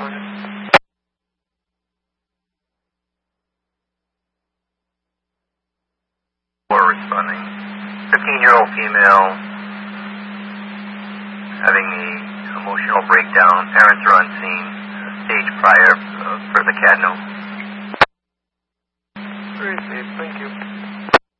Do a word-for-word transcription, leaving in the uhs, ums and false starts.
We're responding. fifteen-year-old female having the emotional breakdown. Parents are on scene. Stage prior uh, for the C A D note. Very safe. Thank you.